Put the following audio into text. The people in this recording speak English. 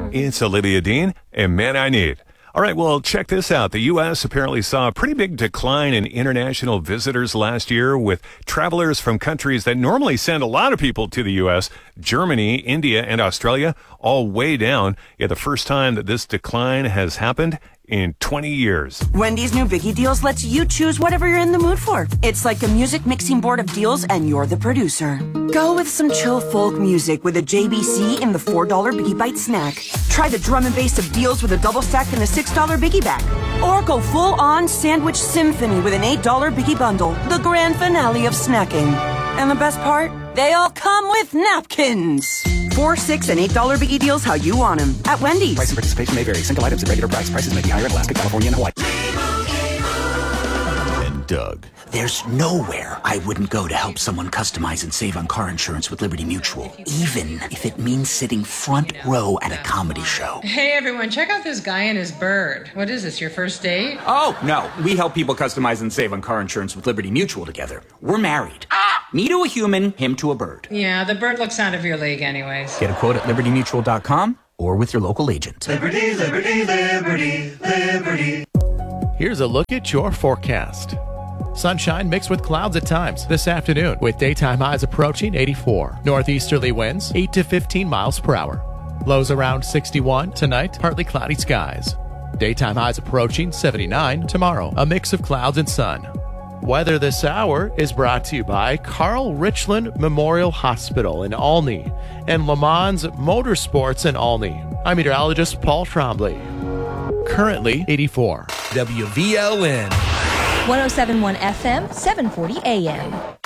It's Olivia Dean and Man I Need. All right, well, check this out. The U.S. apparently saw a pretty big decline in international visitors last year, with travelers from countries that normally send a lot of people to the U.S., Germany, India, and Australia, all way down. Yeah, the first time that this decline has happened in 20 years. Wendy's new Biggie Deals lets you choose whatever you're in the mood for. It's like a music mixing board of deals, and you're the producer. Go with some chill folk music with a JBC in the $4 Biggie Bite snack. Try the drum and bass of deals with a double stack and a $6 Biggie Bag. Or go full-on sandwich symphony with an $8 Biggie Bundle, the grand finale of snacking. And the best part? They all come with napkins. $4, $6, and $8 Biggie Deals how you want them at Wendy's. Price and participation may vary. Single items at regular price. Prices may be higher in Alaska, California, and Hawaii. And Doug. There's nowhere I wouldn't go to help someone customize and save on car insurance with Liberty Mutual, even if it means sitting front row at a comedy show. Hey everyone, check out this guy and his bird. What is this, your first date? Oh, no. We help people customize and save on car insurance with Liberty Mutual together. We're married. Me to a human, him to a bird. Yeah, the bird looks out of your league anyways. Get a quote at libertymutual.com or with your local agent. Liberty, liberty, liberty, liberty. Here's a look at your forecast. Sunshine mixed with clouds at times this afternoon, with daytime highs approaching 84. Northeasterly winds 8 to 15 miles per hour. Lows around 61 tonight, partly cloudy skies. Daytime highs approaching 79 tomorrow, a mix of clouds and sun. Weather this hour is brought to you by Carl Richland Memorial Hospital in Olney and Le Mans Motorsports in Olney. I'm meteorologist Paul Trombley. Currently 84. WVLN 107.1 FM, 740 AM.